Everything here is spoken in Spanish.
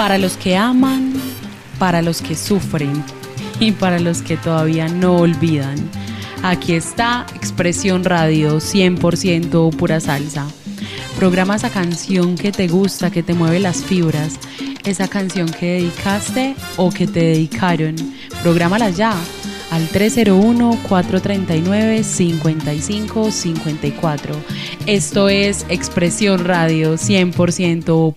Para los que aman, para los que sufren y para los que todavía no olvidan. Aquí está Expresión Radio 100% pura salsa. Programa esa canción que te gusta, que te mueve las fibras, esa canción que dedicaste o que te dedicaron. Prográmala ya al 301-439-5554. Esto es Expresión Radio 100%